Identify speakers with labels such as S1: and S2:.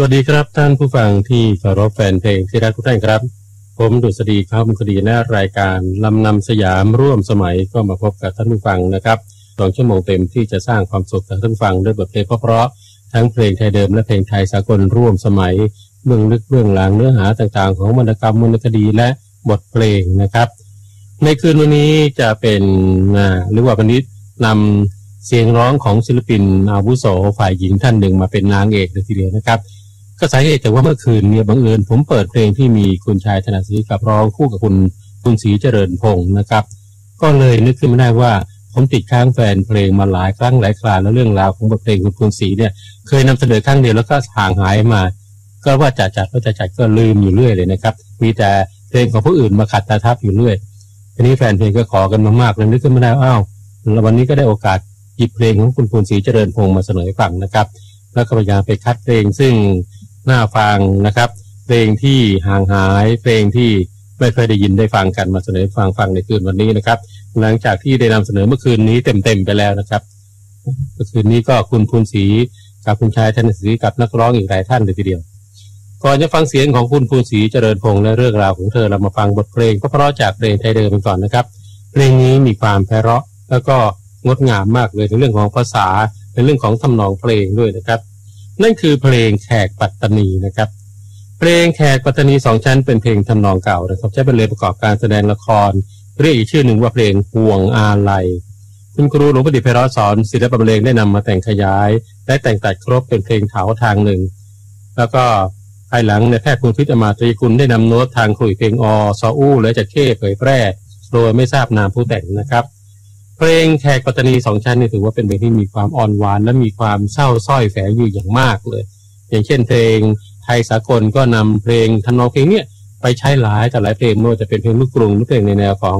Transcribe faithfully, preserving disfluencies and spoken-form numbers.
S1: วัสดีครับท่านผู้ฟังที่เคารพแฟนเพลงที่รักทุกท่านครับผมดุษฎีข้าวมุขดีในรายการลำนำสยามร่วมสมัยก็มาพบกับท่านผู้ฟังนะครับสองชั่วโมงเต็มที่จะสร้างความสุขกับท่านผู้ฟังด้วยบทเพลงเพราะๆทั้งเพลงไทยเดิมและเพลงไทยสากลร่วมสมัยเบื้องลึกเบื้องหลังเนื้อหาต่างๆของวรรณกรรมวรรณคดีและบทเพลงนะครับในคืนวันนี้จะเป็นหรือว่าวันนี้นำเสียงร้องของศิลปินอาวุโสฝ่ายหญิงท่านหนึ่งมาเป็นนางเอกเลยทีเดียวนะครับก็สาเหตุจากว่าเมื่อคืนเนี่ยบังเอิญผมเปิดเพลงที่มีคุณชายธนศรีกับร้องคู่กับคุณคุณศรีเจริญพงศ์นะครับก็เลยนึกขึ้นมาได้ว่าผมติดค้างแฟนเพลงมาหลายครั้งหลายคราแล้วเรื่องราวของบทเพลงคุณคุณศรีเนี่ยเคยนำเสนอครั้งเดียวแล้วก็ห่างหายมาก็ว่าจะจัดว่าจะจัดก็ลืมอยู่เรื่อยเลยนะครับมีแต่เพลงของผู้อื่นมาขัดตาทับอยู่เรื่อยทีนี้แฟนเพลงก็ขอกันมากๆเลยนึกขึ้นมาได้อ้าววันนี้ก็ได้โอกาสหยิบเพลงของคุณคุณศรีเจริญพงศ์มาเสนอให้ฟังนะครับแล้วก็พยายามไปคัดเพลงซึ่งน่าฟังนะครับเพลงที่ห่างหายเพลงที่ไม่เคยได้ยินได้ฟังกันมาเสนอฟังฟังในคืนวันนี้นะครับหลังจากที่ได้นำเสนอเมื่อคืนนี้เต็มๆไปแล้วนะครับเมื่อคืนนี้ก็คุณภูนศรีกับคุณชายธนศรีกับนักร้องอีกหลายท่านเลยทีเดียวก่อนจะฟังเสียงของคุณภูนศรีเจริญพงษ์และเรื่องราวของเธอเรามาฟังบทเพลงเพราะๆจากเพลงไทยเดิมกันก่อนนะครับเพลงนี้มีความไพเราะแล้วก็งดงามมากเลยในเรื่องของภาษาในเรื่องของทำนองเพลงด้วยนะครับนั่นคือเพลงแขกปัตตานีนะครับเพลงแขกปัตตานีสองชั้นเป็นเพลงทำนองเก่านะครับใช้เป็นเรื่องประกอบการแสดงละครเรียกอีกชื่อหนึ่งว่าเพลงห่วงอาลัยคุณครูหลวงประดิษฐ์ไพเราะสอนศิลปบรรเลงได้นำมาแต่งขยายและแต่งตัดครบเป็นเพลงเถาทางหนึ่งแล้วก็ภายหลังในแพทย์คุณพิษอมาตรีคุณได้นำโน้ตทางขลุ่ยเพลงอซออู้และจัดเข้เผยแพร่โดยไม่ทราบนามผู้แต่งนะครับเพลงแขกปัตตานีสองชั้นนี่ถือว่าเป็นเพลงที่มีความอ่อนหวานและมีความเศร้าส้อยแฝงอยู่อย่างมากเลยอย่างเช่นเพลงไทยสากลก็นำเพลงทำนองเพลงนี้ไปใช้หลายแต่หลายเพลงไม่ว่าจะเป็นเพลงลูกกรุงหรือเพลงในแนวของ